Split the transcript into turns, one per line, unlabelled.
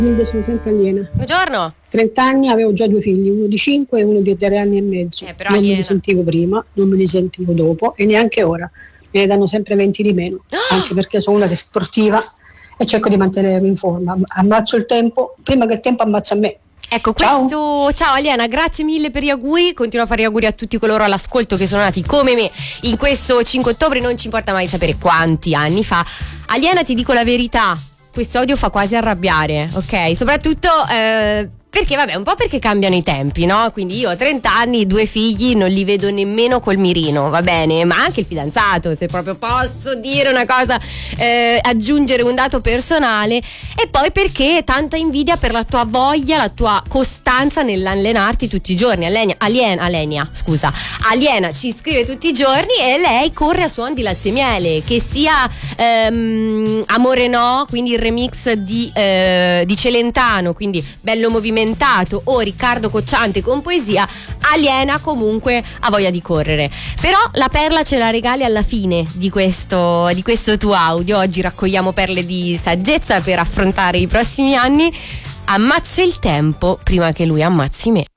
Sono sempre Aliena.
Buongiorno.
30 anni, avevo già 2 figli, uno di 5 e uno di 3 anni e mezzo.
Però
non
Aliena,
me li sentivo prima, non me li sentivo dopo e neanche ora. Me ne danno sempre 20 di meno, anche perché sono una che è sportiva e cerco di mantenermi in forma. Ammazzo il tempo, prima che il tempo ammazza me.
ecco, ciao Aliena, grazie mille per gli auguri. Continuo a fare gli auguri a tutti coloro all'ascolto che sono nati come me in questo 5 ottobre, non ci importa mai sapere quanti anni fa. Aliena, ti dico la verità, questo audio fa quasi arrabbiare, ok? Soprattutto perché vabbè, un po' perché cambiano i tempi, no? Quindi io ho 30 anni, 2 figli, non li vedo nemmeno col mirino, va bene? Ma anche il fidanzato, se proprio posso dire una cosa, aggiungere un dato personale. E poi perché tanta invidia per la tua voglia, la tua costanza nell'allenarti tutti i giorni. Aliena ci scrive tutti i giorni e lei corre a suon di Latte e Miele, che sia Amore No, quindi il remix di Celentano, quindi bello movimentato, o Riccardo Cocciante con poesia. Aliena comunque ha voglia di correre. Però la perla ce la regali alla fine di questo tuo audio. Oggi raccogliamo perle di saggezza per affrontare i prossimi anni. Ammazzo il tempo prima che lui ammazzi me.